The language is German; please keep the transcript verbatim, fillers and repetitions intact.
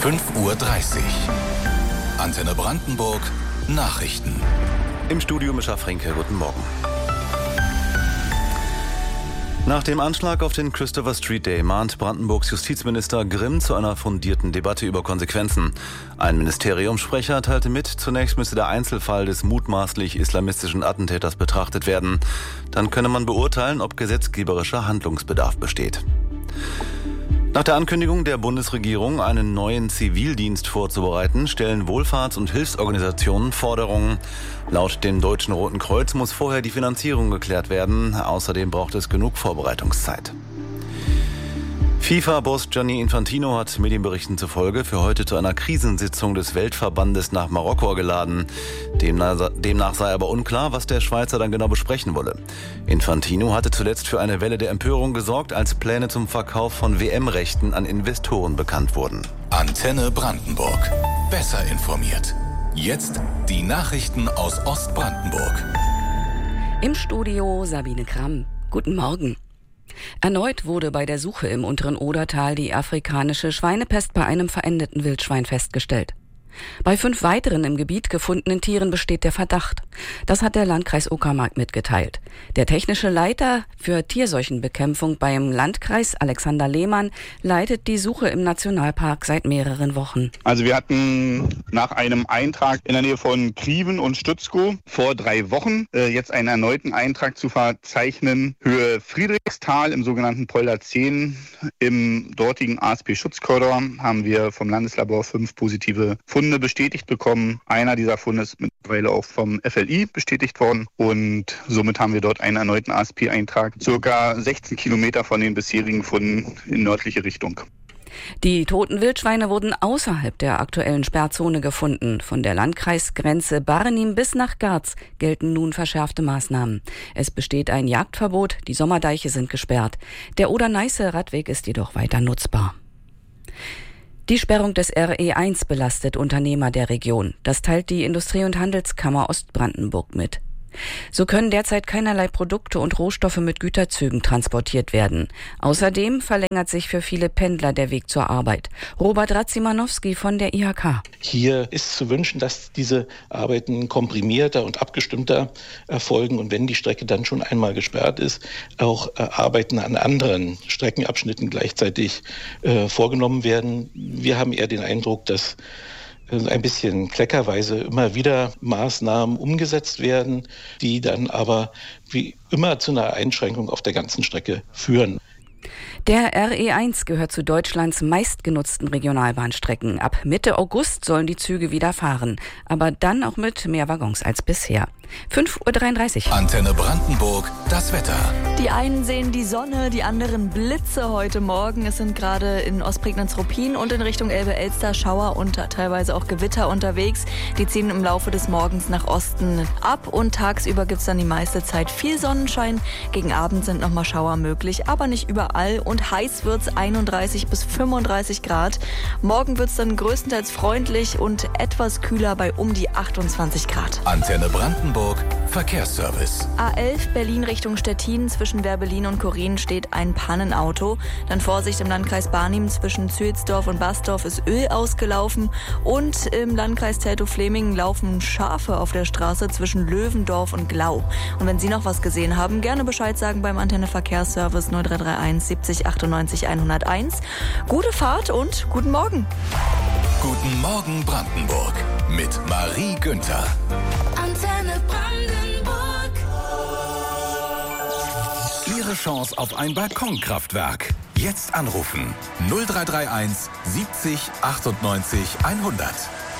fünf Uhr dreißig. Antenne Brandenburg Nachrichten. Im Studio Mischa Frenke, guten Morgen. Nach dem Anschlag auf den Christopher Street Day mahnt Brandenburgs Justizminister Grimm zu einer fundierten Debatte über Konsequenzen. Ein Ministeriumssprecher teilte mit, zunächst müsse der Einzelfall des mutmaßlich islamistischen Attentäters betrachtet werden. Dann könne man beurteilen, ob gesetzgeberischer Handlungsbedarf besteht. Nach der Ankündigung der Bundesregierung, einen neuen Zivildienst vorzubereiten, stellen Wohlfahrts- und Hilfsorganisationen Forderungen. Laut dem Deutschen Roten Kreuz muss vorher die Finanzierung geklärt werden. Außerdem braucht es genug Vorbereitungszeit. FIFA-Boss Gianni Infantino hat Medienberichten zufolge für heute zu einer Krisensitzung des Weltverbandes nach Marokko geladen. Demnach, demnach sei aber unklar, was der Schweizer dann genau besprechen wolle. Infantino hatte zuletzt für eine Welle der Empörung gesorgt, als Pläne zum Verkauf von W M-Rechten an Investoren bekannt wurden. Antenne Brandenburg. Besser informiert. Jetzt die Nachrichten aus Ostbrandenburg. Im Studio Sabine Kramm. Guten Morgen. Erneut wurde bei der Suche im unteren Odertal die afrikanische Schweinepest bei einem verendeten Wildschwein festgestellt. Bei fünf weiteren im Gebiet gefundenen Tieren besteht der Verdacht. Das hat der Landkreis Uckermark mitgeteilt. Der technische Leiter für Tierseuchenbekämpfung beim Landkreis, Alexander Lehmann, leitet die Suche im Nationalpark seit mehreren Wochen. Also wir hatten nach einem Eintrag in der Nähe von Kriven und Stützkow vor drei Wochen äh, jetzt einen erneuten Eintrag zu verzeichnen. Höhe Friedrichsthal im sogenannten Polder zehn. Im dortigen A S P-Schutzkorridor haben wir vom Landeslabor fünf positive Funde bestätigt bekommen. Einer dieser Funde ist mittlerweile auch vom F L I bestätigt worden und somit haben wir dort einen erneuten A S P-Eintrag, circa sechzehn Kilometer von den bisherigen Funden in nördliche Richtung. Die toten Wildschweine wurden außerhalb der aktuellen Sperrzone gefunden. Von der Landkreisgrenze Barnim bis nach Garz gelten nun verschärfte Maßnahmen. Es besteht ein Jagdverbot, die Sommerdeiche sind gesperrt. Der Oder-Neiße-Radweg ist jedoch weiter nutzbar. Die Sperrung des R E eins belastet Unternehmer der Region. Das teilt die Industrie- und Handelskammer Ostbrandenburg mit. So können derzeit keinerlei Produkte und Rohstoffe mit Güterzügen transportiert werden. Außerdem verlängert sich für viele Pendler der Weg zur Arbeit. Robert Radzimanowski von der I H K. Hier ist zu wünschen, dass diese Arbeiten komprimierter und abgestimmter erfolgen und wenn die Strecke dann schon einmal gesperrt ist, auch äh, Arbeiten an anderen Streckenabschnitten gleichzeitig äh, vorgenommen werden. Wir haben eher den Eindruck, dass ein bisschen kleckerweise immer wieder Maßnahmen umgesetzt werden, die dann aber wie immer zu einer Einschränkung auf der ganzen Strecke führen. Der R E eins gehört zu Deutschlands meistgenutzten Regionalbahnstrecken. Ab Mitte August sollen die Züge wieder fahren, aber dann auch mit mehr Waggons als bisher. fünf Uhr dreiunddreißig. Antenne Brandenburg, das Wetter. Die einen sehen die Sonne, die anderen Blitze heute Morgen. Es sind gerade in Ostprignitz-Ruppin und in Richtung Elbe-Elster Schauer und teilweise auch Gewitter unterwegs. Die ziehen im Laufe des Morgens nach Osten ab und tagsüber gibt es dann die meiste Zeit viel Sonnenschein. Gegen Abend sind nochmal Schauer möglich, aber nicht überall. Und heiß wird es einunddreißig bis fünfunddreißig Grad. Morgen wird es dann größtenteils freundlich und etwas kühler bei um die achtundzwanzig Grad. Antenne Brandenburg, Verkehrsservice. A elf Berlin Richtung Stettin. Zwischen Werbelin und Korin steht ein Pannenauto. Dann Vorsicht im Landkreis Barnim. Zwischen Zühlsdorf und Basdorf ist Öl ausgelaufen. Und im Landkreis Teltow-Fleming laufen Schafe auf der Straße zwischen Löwendorf und Glau. Und wenn Sie noch was gesehen haben, gerne Bescheid sagen beim Antenne Verkehrsservice null drei drei eins siebzig achtundneunzig hunderteins. Gute Fahrt und guten Morgen. Guten Morgen Brandenburg mit Marie Günther. Antenne Brandenburg. Ihre Chance auf ein Balkonkraftwerk. Jetzt anrufen null drei drei eins siebzig achtundneunzig hundert.